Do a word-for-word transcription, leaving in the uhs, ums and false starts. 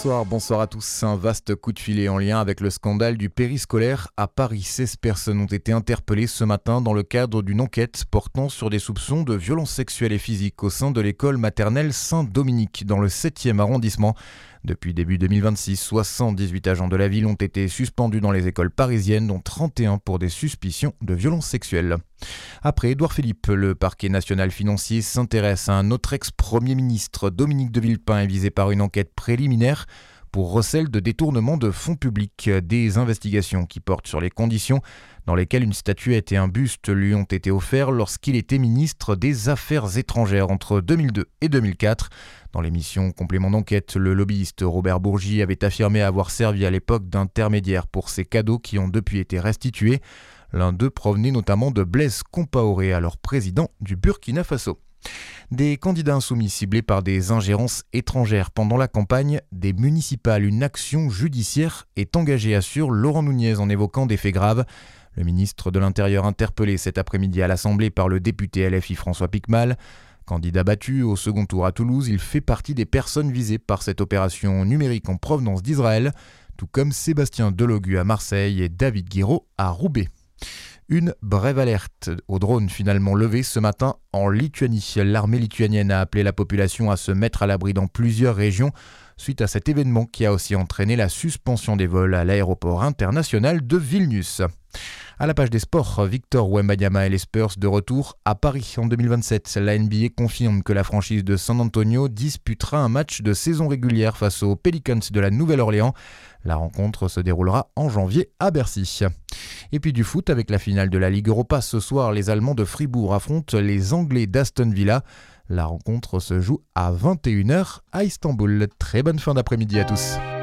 Bonsoir, bonsoir à tous. Un vaste coup de filet en lien avec le scandale du périscolaire à Paris. seize personnes ont été interpellées ce matin dans le cadre d'une enquête portant sur des soupçons de violences sexuelles et physiques au sein de l'école maternelle Saint-Dominique dans le septième arrondissement. Depuis début deux mille vingt-six, soixante-dix-huit agents de la ville ont été suspendus dans les écoles parisiennes, dont trente et un pour des suspicions de violences sexuelles. Après Édouard Philippe, le parquet national financier s'intéresse à un autre ex-premier ministre. Dominique de Villepin est visé par une enquête préliminaire pour recel de détournement de fonds publics. Des investigations qui portent sur les conditions dans lesquelles une statuette et un buste lui ont été offerts lorsqu'il était ministre des Affaires étrangères entre deux mille deux et deux mille quatre. Dans l'émission Complément d'enquête, le lobbyiste Robert Bourgi avait affirmé avoir servi à l'époque d'intermédiaire pour ces cadeaux qui ont depuis été restitués. L'un d'eux provenait notamment de Blaise Compaoré, alors président du Burkina Faso. Des candidats insoumis ciblés par des ingérences étrangères pendant la campagne des municipales. Une action judiciaire est engagée, assure Laurent Nunez en évoquant des faits graves. Le ministre de l'Intérieur interpellé cet après-midi à l'Assemblée par le député L F I François Piquemal. Candidat battu au second tour à Toulouse, il fait partie des personnes visées par cette opération numérique en provenance d'Israël, tout comme Sébastien Delogu à Marseille et David Guiraud à Roubaix. Une brève alerte au drone finalement levée ce matin en Lituanie. L'armée lituanienne a appelé la population à se mettre à l'abri dans plusieurs régions suite à cet événement qui a aussi entraîné la suspension des vols à l'aéroport international de Vilnius. À la page des sports, Victor Wembanyama et les Spurs de retour à Paris en deux mille vingt-sept. La N B A confirme que la franchise de San Antonio disputera un match de saison régulière face aux Pelicans de la Nouvelle-Orléans. La rencontre se déroulera en janvier à Bercy. Et puis du foot avec la finale de la Ligue Europa. Ce soir, les Allemands de Fribourg affrontent les Anglais d'Aston Villa. La rencontre se joue à vingt et une heures à Istanbul. Très bonne fin d'après-midi à tous.